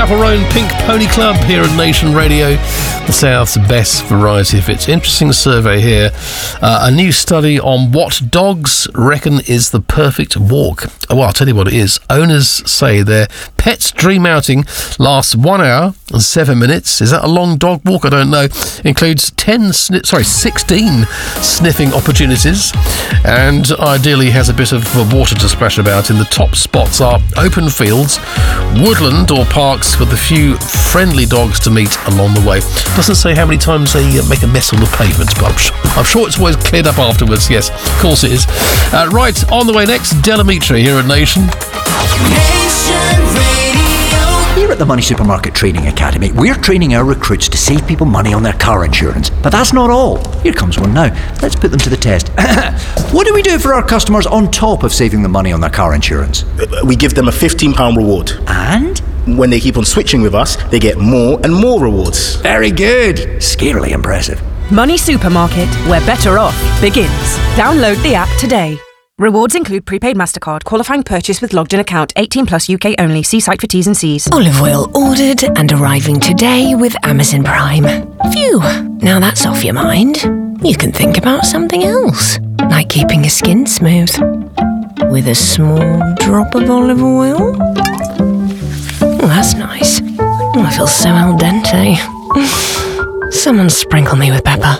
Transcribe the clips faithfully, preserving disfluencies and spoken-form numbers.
Chapel Roan Pink Pony Club here at Nation Radio, the South's best variety of hits. Interesting survey here. Uh, a new study on what dogs reckon is the perfect walk. Well, I'll tell you what it is. Owners say their pet's dream outing lasts one hour and seven minutes. Is that a long dog walk? I don't know. Includes ten, sni- sorry, sixteen sniffing opportunities, and ideally has a bit of water to splash about. In the top spots are open fields, woodland or parks with a few friendly dogs to meet along the way. Doesn't say how many times they make a mess on the pavement, but I'm sure, I'm sure it's always cleared up afterwards. Yes, of course it is. Uh, right, on the way next, Delamitri here at Nation. Nation Radio. Here at the Money Supermarket Training Academy, we're training our recruits to save people money on their car insurance. But that's not all. Here comes one now. Let's put them to the test. What do we do for our customers on top of saving them money on their car insurance? We give them a fifteen pounds reward. And? When they keep on switching with us, they get more and more rewards. Very good. Scarily impressive. Money Supermarket, where better off begins. Download the app today. Rewards include prepaid MasterCard, qualifying purchase with logged in account, eighteen plus U K only. See site for T's and C's. Olive oil ordered and arriving today with Amazon Prime. Phew, now that's off your mind. You can think about something else, like keeping your skin smooth. With a small drop of olive oil. Oh, that's nice. Oh, I feel so al dente. Someone sprinkle me with pepper.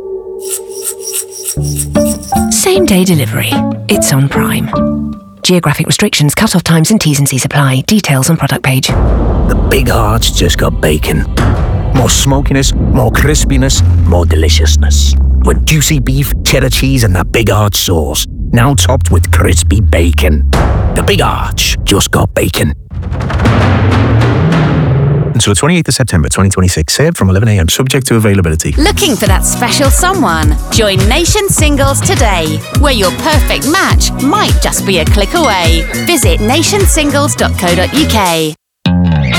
Same day delivery. It's on Prime. Geographic restrictions, cut-off times and T's and C's apply. Details on product page. The Big Arch just got bacon. More smokiness, more crispiness, more deliciousness. With juicy beef, cheddar cheese and that Big Arch sauce. Now topped with crispy bacon. The Big Arch just got bacon. Until the twenty-eighth of September twenty twenty-six, served from eleven a.m, subject to availability. Looking for that special someone? Join Nation Singles today, where your perfect match might just be a click away. Visit nation singles dot co dot uk.